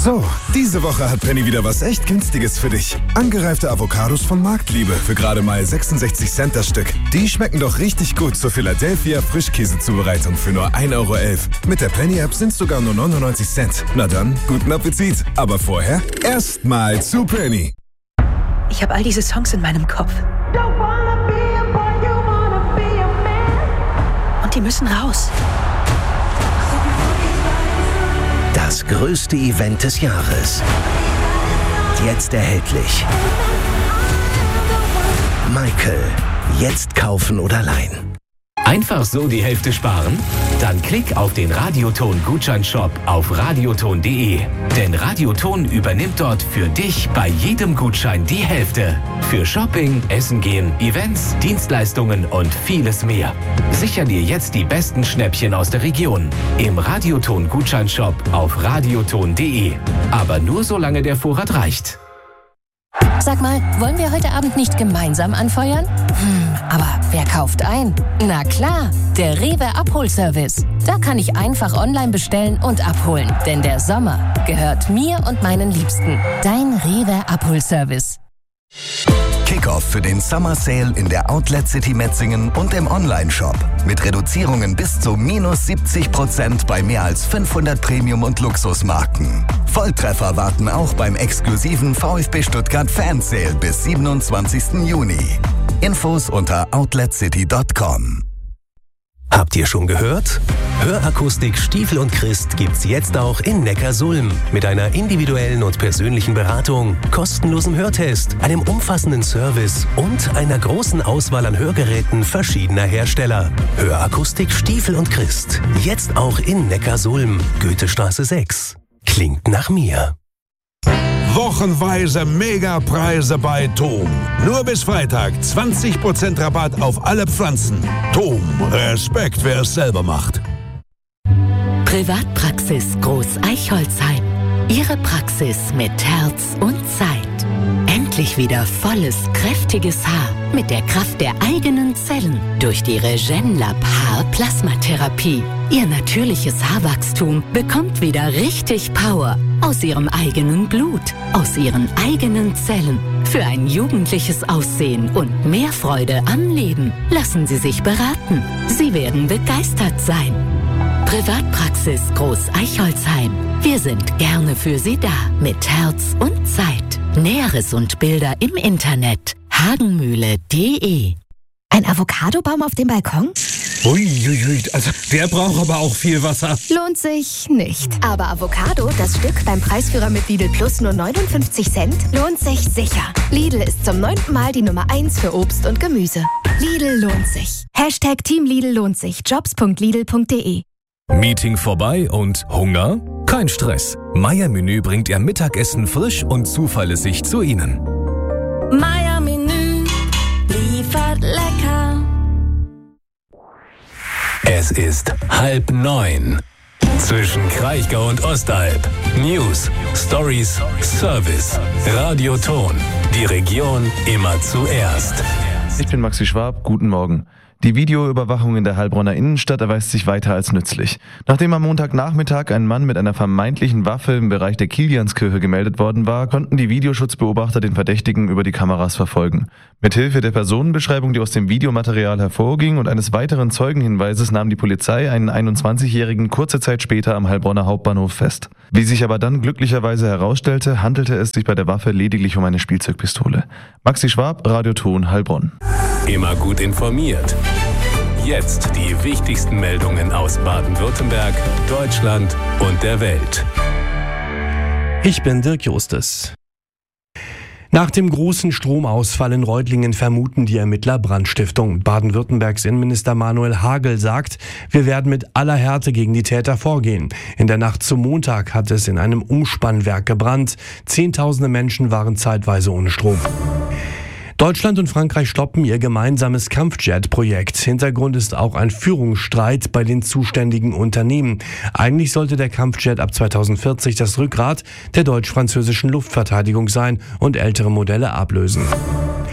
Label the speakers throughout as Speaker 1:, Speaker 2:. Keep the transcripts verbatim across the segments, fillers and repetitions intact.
Speaker 1: So, diese Woche hat Penny wieder was echt Günstiges für dich. Angereifte Avocados von Marktliebe für gerade mal sechsundsechzig Cent das Stück. Die schmecken doch richtig gut zur Philadelphia Frischkäsezubereitung für nur ein Euro elf. Mit der Penny-App sind sogar nur neunundneunzig Cent. Na dann, guten Appetit. Aber vorher erstmal zu Penny.
Speaker 2: Ich habe all diese Songs in meinem Kopf. Und die müssen raus.
Speaker 3: Das größte Event des Jahres. Jetzt erhältlich. Michael. Jetzt kaufen oder leihen.
Speaker 4: Einfach so die Hälfte sparen? Dann klick auf den Radioton-Gutscheinshop auf radioton punkt de. Denn Radioton übernimmt dort für dich bei jedem Gutschein die Hälfte. Für Shopping, Essen gehen, Events, Dienstleistungen und vieles mehr. Sicher dir jetzt die besten Schnäppchen aus der Region. Im Radioton-Gutscheinshop auf radioton punkt de. Aber nur solange der Vorrat reicht.
Speaker 5: Sag mal, wollen wir heute Abend nicht gemeinsam anfeuern? Hm, aber wer kauft ein? Na klar, der Rewe Abholservice. Da kann ich einfach online bestellen und abholen. Denn der Sommer gehört mir und meinen Liebsten. Dein Rewe Abholservice.
Speaker 3: Kickoff für den Summer Sale in der Outlet City Metzingen und im Online-Shop. Mit Reduzierungen bis zu minus siebzig Prozent bei mehr als fünfhundert Premium- und Luxusmarken. Volltreffer warten auch beim exklusiven VfB Stuttgart Fan Sale bis siebenundzwanzigsten Juni. Infos unter outlet city punkt com.
Speaker 6: Habt ihr schon gehört? Hörakustik Stiefel und Christ gibt's jetzt auch in Neckarsulm. Mit einer individuellen und persönlichen Beratung, kostenlosem Hörtest, einem umfassenden Service und einer großen Auswahl an Hörgeräten verschiedener Hersteller. Hörakustik Stiefel und Christ. Jetzt auch in Neckarsulm. Goethestraße sechs. Klingt nach mir.
Speaker 7: Wochenweise Megapreise bei Tom. Nur bis Freitag zwanzig Prozent Rabatt auf alle Pflanzen. Tom, Respekt, wer es selber macht.
Speaker 8: Privatpraxis Groß Eichholzheim. Ihre Praxis mit Herz und Zeit. Endlich wieder volles, kräftiges Haar mit der Kraft der eigenen Zellen durch die Regenlab Haar-Plasmatherapie. Ihr natürliches Haarwachstum bekommt wieder richtig Power aus ihrem eigenen Blut, aus ihren eigenen Zellen. Für ein jugendliches Aussehen und mehr Freude am Leben lassen Sie sich beraten. Sie werden begeistert sein. Privatpraxis Groß Eichholzheim. Wir sind gerne für Sie da mit Herz und Zeit. Näheres und Bilder im Internet hagenmühle punkt de.
Speaker 9: Ein Avocadobaum auf dem Balkon?
Speaker 10: Uiuiui, also der braucht aber auch viel Wasser.
Speaker 9: Lohnt sich nicht. Aber Avocado, das Stück beim Preisführer mit Lidl Plus nur neunundfünfzig Cent, lohnt sich sicher. Lidl ist zum neunten Mal die Nummer eins für Obst und Gemüse. Lidl lohnt sich. Hashtag Team Lidl lohnt sich. jobs punkt lidl punkt de.
Speaker 11: Meeting vorbei und Hunger? Kein Stress. Meier Menü bringt Ihr Mittagessen frisch und zuverlässig zu Ihnen.
Speaker 12: Meier Menü liefert lecker.
Speaker 4: Es ist halb neun. Zwischen Kraichgau und Ostalb. News, Stories, Service. Radioton. Die Region immer zuerst.
Speaker 13: Ich bin Maxi Schwab, guten Morgen. Die Videoüberwachung in der Heilbronner Innenstadt erweist sich weiter als nützlich. Nachdem am Montagnachmittag ein Mann mit einer vermeintlichen Waffe im Bereich der Kilianskirche gemeldet worden war, konnten die Videoschutzbeobachter den Verdächtigen über die Kameras verfolgen. Mithilfe der Personenbeschreibung, die aus dem Videomaterial hervorging, und eines weiteren Zeugenhinweises nahm die Polizei einen einundzwanzigjährigen kurze Zeit später am Heilbronner Hauptbahnhof fest. Wie sich aber dann glücklicherweise herausstellte, handelte es sich bei der Waffe lediglich um eine Spielzeugpistole. Maxi Schwab, Radioton Heilbronn.
Speaker 4: Immer gut informiert. Jetzt die wichtigsten Meldungen aus Baden-Württemberg, Deutschland und der Welt.
Speaker 14: Ich bin Dirk Justus. Nach dem großen Stromausfall in Reutlingen vermuten die Ermittler Brandstiftung. Baden-Württembergs Innenminister Manuel Hagel sagt, wir werden mit aller Härte gegen die Täter vorgehen. In der Nacht zum Montag hat es in einem Umspannwerk gebrannt. Zehntausende Menschen waren zeitweise ohne Strom. Deutschland und Frankreich stoppen ihr gemeinsames Kampfjet-Projekt. Hintergrund ist auch ein Führungsstreit bei den zuständigen Unternehmen. Eigentlich sollte der Kampfjet ab zweitausendvierzig das Rückgrat der deutsch-französischen Luftverteidigung sein und ältere Modelle ablösen.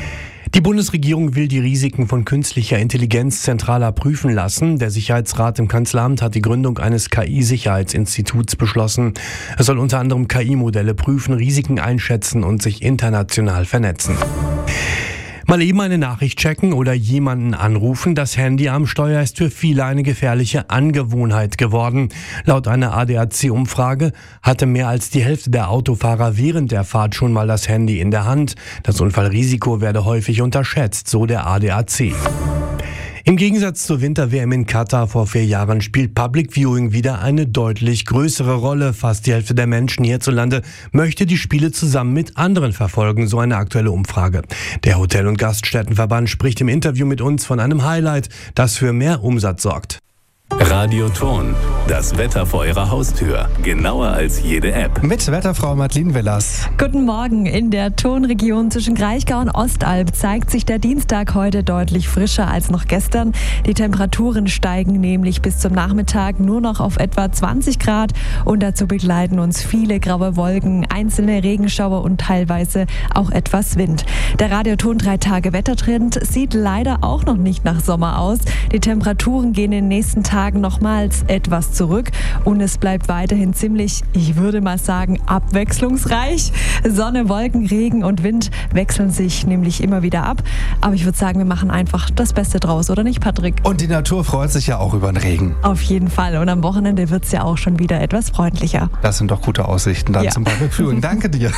Speaker 14: Die Bundesregierung will die Risiken von künstlicher Intelligenz zentraler prüfen lassen. Der Sicherheitsrat im Kanzleramt hat die Gründung eines K I-Sicherheitsinstituts beschlossen. Es soll unter anderem K I-Modelle prüfen, Risiken einschätzen und sich international vernetzen. Mal eben eine Nachricht checken oder jemanden anrufen. Das Handy am Steuer ist für viele eine gefährliche Angewohnheit geworden. Laut einer A D A C-Umfrage hatte mehr als die Hälfte der Autofahrer während der Fahrt schon mal das Handy in der Hand. Das Unfallrisiko werde häufig unterschätzt, so der A D A C. Im Gegensatz zur Winter-W M in Katar vor vier Jahren spielt Public Viewing wieder eine deutlich größere Rolle. Fast die Hälfte der Menschen hierzulande möchte die Spiele zusammen mit anderen verfolgen, so eine aktuelle Umfrage. Der Hotel- und Gaststättenverband spricht im Interview mit uns von einem Highlight, das für mehr Umsatz sorgt.
Speaker 4: Radioton, das Wetter vor Ihrer Haustür, genauer als jede App.
Speaker 15: Mit Wetterfrau Madeleine Villas.
Speaker 16: Guten Morgen. In der Tonregion zwischen Kraichgau und Ostalb zeigt sich der Dienstag heute deutlich frischer als noch gestern. Die Temperaturen steigen nämlich bis zum Nachmittag nur noch auf etwa zwanzig Grad und dazu begleiten uns viele graue Wolken, einzelne Regenschauer und teilweise auch etwas Wind. Der Radioton drei Tage Wettertrend sieht leider auch noch nicht nach Sommer aus. Die Temperaturen gehen in den nächsten Tagen nochmals etwas zurück und es bleibt weiterhin ziemlich, ich würde mal sagen, abwechslungsreich. Sonne, Wolken, Regen und Wind wechseln sich nämlich immer wieder ab. Aber ich würde sagen, wir machen einfach das Beste draus, oder nicht, Patrick?
Speaker 15: Und die Natur freut sich ja auch über den Regen.
Speaker 16: Auf jeden Fall. Und am Wochenende wird es ja auch schon wieder etwas freundlicher.
Speaker 15: Das sind doch gute Aussichten dann ja. zum Public Viewing. Danke dir.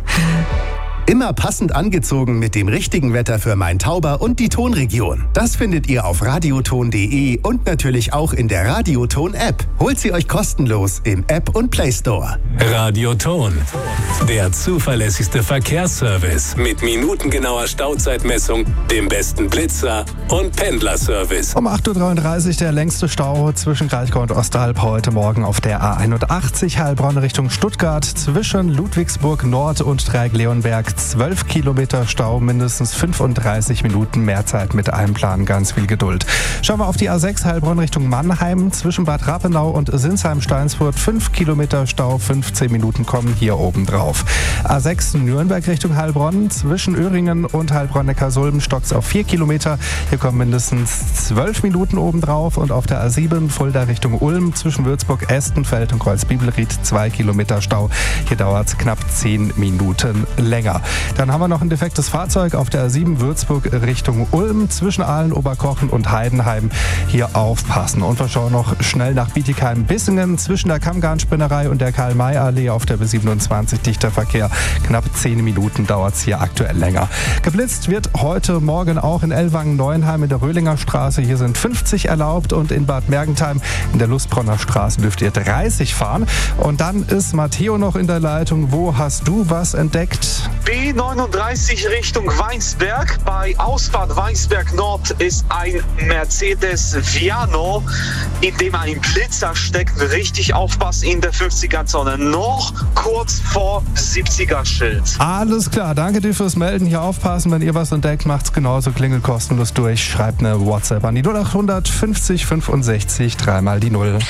Speaker 3: Immer passend angezogen mit dem richtigen Wetter für Main-Tauber und die Tonregion. Das findet ihr auf radioton punkt de und natürlich auch in der Radioton-App. Holt sie euch kostenlos im App und Play Store.
Speaker 4: Radioton, der zuverlässigste Verkehrsservice mit minutengenauer Stauzeitmessung, dem besten Blitzer und Pendlerservice.
Speaker 15: Um acht Uhr dreiunddreißig der längste Stau zwischen Kraichgau und Ostalb heute Morgen auf der A einundachtzig Heilbronn Richtung Stuttgart zwischen Ludwigsburg Nord und Dreieck-Leonberg. zwölf Kilometer Stau, mindestens fünfunddreißig Minuten mehr Zeit mit Einplanen, ganz viel Geduld. Schauen wir auf die A sechs Heilbronn Richtung Mannheim, zwischen Bad Rappenau und Sinsheim-Steinsfurt, fünf Kilometer Stau, fünfzehn Minuten kommen hier oben drauf. A sechs Nürnberg Richtung Heilbronn, zwischen Öhringen und Heilbronn-Neckarsulm stockt's auf vier Kilometer, hier kommen mindestens zwölf Minuten oben drauf und auf der A sieben Fulda Richtung Ulm, zwischen Würzburg, Estenfeld und Kreuzbibelried zwei Kilometer Stau, hier dauert's knapp zehn Minuten länger. Dann haben wir noch ein defektes Fahrzeug auf der A sieben Würzburg Richtung Ulm zwischen Aalen, Oberkochen und Heidenheim. Hier aufpassen. Und wir schauen noch schnell nach Bietigheim-Bissingen zwischen der Kammgarnspinnerei und der Karl-May-Allee auf der B siebenundzwanzig dichter Verkehr. Knapp zehn Minuten dauert es hier aktuell länger. Geblitzt wird heute Morgen auch in Ellwangen-Neuenheim in der Röhlinger Straße. Hier sind fünfzig erlaubt und in Bad Mergentheim in der Lustbronner Straße dürft ihr dreißig fahren. Und dann ist Matteo noch in der Leitung. Wo hast du was entdeckt?
Speaker 17: B neununddreißig Richtung Weinsberg. Bei Ausfahrt Weinsberg Nord ist ein Mercedes Viano, in dem ein Blitzer steckt. Richtig aufpassen in der fünfziger-Zone. Noch kurz vor siebziger-Schild.
Speaker 15: Alles klar, danke dir fürs Melden. Hier aufpassen, wenn ihr was entdeckt, macht's genauso. Klingelt kostenlos durch. Schreibt eine WhatsApp an die null achthundert fünfzig fünfundsechzig, dreimal die Null.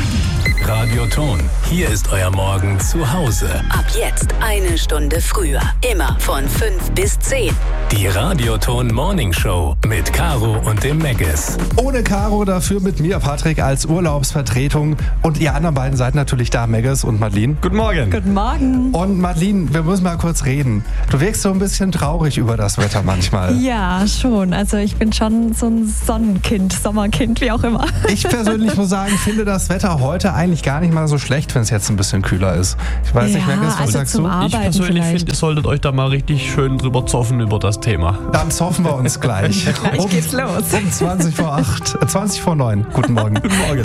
Speaker 4: Radioton, hier ist euer Morgen zu Hause.
Speaker 8: Ab jetzt eine Stunde früher. Immer von fünf bis zehn.
Speaker 4: Die Radioton Morning Show mit Caro und dem Megges.
Speaker 15: Ohne Caro, dafür mit mir, Patrick, als Urlaubsvertretung. Und ihr anderen beiden seid natürlich da, Megges und Madeleine.
Speaker 10: Guten Morgen.
Speaker 16: Guten Morgen.
Speaker 15: Und Madeleine, wir müssen mal kurz reden. Du wirkst so ein bisschen traurig über das Wetter manchmal.
Speaker 16: Ja, schon. Also ich bin schon so ein Sonnenkind, Sommerkind, wie auch immer.
Speaker 15: Ich persönlich muss sagen, finde das Wetter heute eigentlich gar nicht mal so schlecht, wenn es jetzt ein bisschen kühler ist. Ich weiß
Speaker 16: ja,
Speaker 15: nicht, Megges, was
Speaker 16: also
Speaker 15: sagst du?
Speaker 10: Ich persönlich finde, ihr solltet euch da mal richtig schön drüber zoffen über das Thema.
Speaker 15: Dann zoffen wir uns gleich.
Speaker 16: Gleich
Speaker 15: um,
Speaker 16: geht's los.
Speaker 15: Um zwanzig vor acht, zwanzig vor neun. Guten Morgen.
Speaker 10: Guten Morgen.